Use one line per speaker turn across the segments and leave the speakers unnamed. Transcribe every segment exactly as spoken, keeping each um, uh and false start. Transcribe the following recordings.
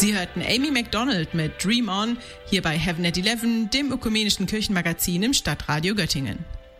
Sie hörten Amy Macdonald mit Dream On, hier bei Heaven at Eleven, dem ökumenischen Kirchenmagazin im Stadtradio Göttingen.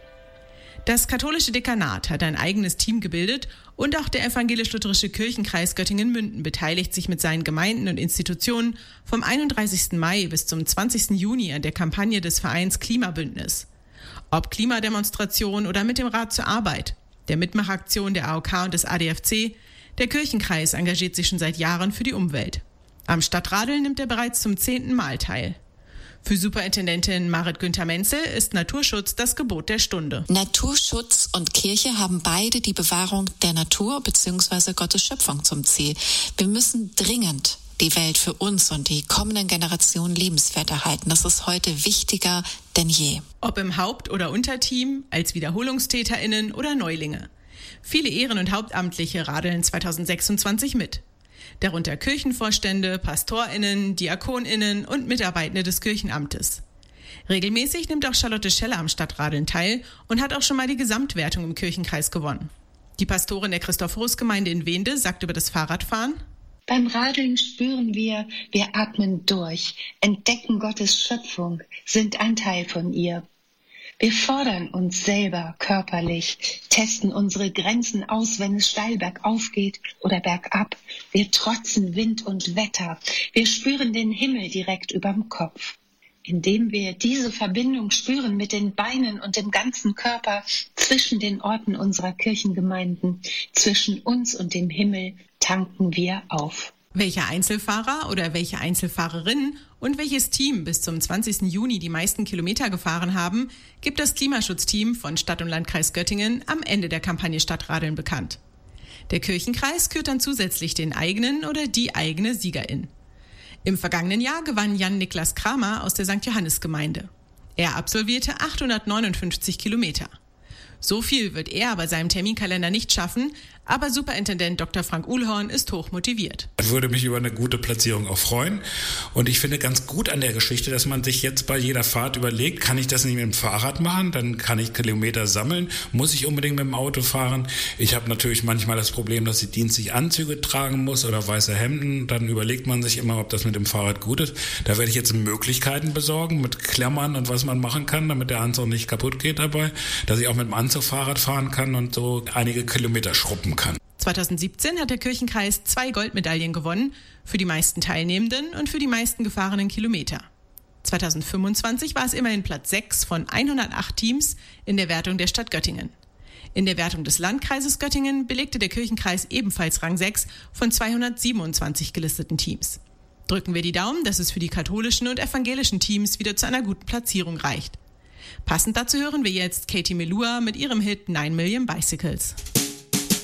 Das katholische Dekanat hat ein eigenes Team gebildet und auch der evangelisch-lutherische Kirchenkreis Göttingen-Münden beteiligt sich mit seinen Gemeinden und Institutionen vom einunddreißigsten Mai bis zum zwanzigsten Juni an der Kampagne des Vereins Klimabündnis. Ob Klimademonstration oder mit dem Rat zur Arbeit, der Mitmachaktion der A O K und des A D F C, der Kirchenkreis engagiert sich schon seit Jahren für die Umwelt. Am Stadtradeln nimmt er bereits zum zehnten Mal teil. Für Superintendentin Marit Günther-Menzel ist Naturschutz das Gebot der Stunde.
Naturschutz und Kirche haben beide die Bewahrung der Natur bzw. Gottes Schöpfung zum Ziel. Wir müssen dringend die Welt für uns und die kommenden Generationen lebenswert erhalten. Das ist heute wichtiger denn je.
Ob im Haupt- oder Unterteam, als WiederholungstäterInnen oder Neulinge. Viele Ehren- und Hauptamtliche radeln zweitausendsechsundzwanzig mit. Darunter Kirchenvorstände, PastorInnen, DiakonInnen und Mitarbeitende des Kirchenamtes. Regelmäßig nimmt auch Charlotte Scheller am Stadtradeln teil und hat auch schon mal die Gesamtwertung im Kirchenkreis gewonnen. Die Pastorin der Christophorus-Gemeinde in Wende sagt über das Fahrradfahren:
Beim Radeln spüren wir, wir atmen durch, entdecken Gottes Schöpfung, sind ein Teil von ihr. Wir fordern uns selber körperlich, testen unsere Grenzen aus, wenn es steil bergauf geht oder bergab. Wir trotzen Wind und Wetter. Wir spüren den Himmel direkt überm Kopf. Indem wir diese Verbindung spüren mit den Beinen und dem ganzen Körper zwischen den Orten unserer Kirchengemeinden, zwischen uns und dem Himmel, tanken wir auf.
Welcher Einzelfahrer oder welche Einzelfahrerin und welches Team bis zum zwanzigsten Juni die meisten Kilometer gefahren haben, gibt das Klimaschutzteam von Stadt und Landkreis Göttingen am Ende der Kampagne Stadtradeln bekannt. Der Kirchenkreis kürt dann zusätzlich den eigenen oder die eigene Siegerin. Im vergangenen Jahr gewann Jan-Niklas Kramer aus der Sankt Johannes-Gemeinde. Er absolvierte achthundertneunundfünfzig Kilometer. So viel wird er bei seinem Terminkalender nicht schaffen, aber Superintendent Doktor Frank Uhlhorn ist hoch motiviert.
Ich würde mich über eine gute Platzierung auch freuen. Und ich finde ganz gut an der Geschichte, dass man sich jetzt bei jeder Fahrt überlegt, kann ich das nicht mit dem Fahrrad machen? Dann kann ich Kilometer sammeln. Muss ich unbedingt mit dem Auto fahren? Ich habe natürlich manchmal das Problem, dass ich dienstlich Anzüge tragen muss oder weiße Hemden. Dann überlegt man sich immer, ob das mit dem Fahrrad gut ist. Da werde ich jetzt Möglichkeiten besorgen mit Klammern und was man machen kann, damit der Anzug nicht kaputt geht dabei. Dass ich auch mit dem Anzug Fahrrad fahren kann und so einige Kilometer schruppen kann.
zweitausendsiebzehn hat der Kirchenkreis zwei Goldmedaillen gewonnen, für die meisten Teilnehmenden und für die meisten gefahrenen Kilometer. zweitausendfünfundzwanzig war es immerhin Platz sechs von hundertacht Teams in der Wertung der Stadt Göttingen. In der Wertung des Landkreises Göttingen belegte der Kirchenkreis ebenfalls Rang sechs von zweihundertsiebenundzwanzig gelisteten Teams. Drücken wir die Daumen, dass es für die katholischen und evangelischen Teams wieder zu einer guten Platzierung reicht. Passend dazu hören wir jetzt Katie Melua mit ihrem Hit Nine Million Bicycles.